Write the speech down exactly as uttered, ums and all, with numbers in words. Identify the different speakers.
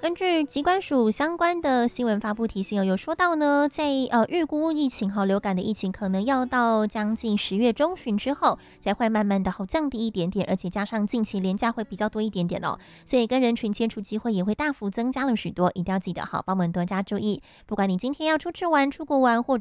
Speaker 1: 根据疾管署相关的新闻发布提醒，有说到呢，在呃预估疫情和流感的疫情可能要到将近十月中旬之后，才会慢慢的好降低一点点，而且加上近期连假会比较多一点点哦，所以跟人群接触机会也会大幅增加了许多，一定要记得好，帮我们多加注意。不管你今天要出去玩、出国玩，或者